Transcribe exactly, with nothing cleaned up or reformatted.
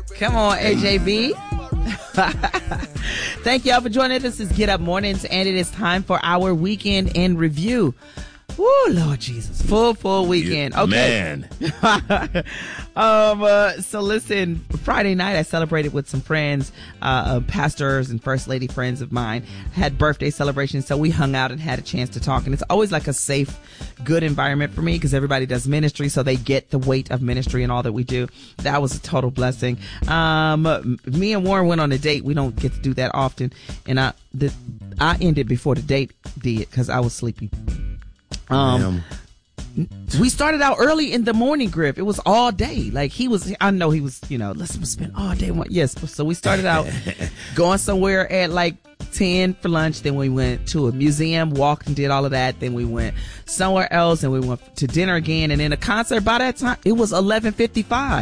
Come on, A J B. Thank y'all for joining us. This is Get Up Mornings, and it is time for our weekend in review. Woo, Lord Jesus. Full, full weekend. Okay. Man. um, uh, so listen, Friday night I celebrated with some friends, uh, uh, pastors and first lady friends of mine, had birthday celebrations. So we hung out and had a chance to talk. And it's always like a safe, good environment for me because everybody does ministry. So they get the weight of ministry and all that we do. That was a total blessing. Um, me and Warren went on a date. We don't get to do that often. And I, the, I ended before the date did because I was sleepy. Um, we started out early in the morning, Griff. It was all day. Like he was, I know he was, you know, let's spend all day. Yes. So we started out going somewhere at like ten for lunch. Then we went to a museum, walked and did all of that. Then we went somewhere else and we went to dinner again. And then a concert by that time, it was eleven fifty-five.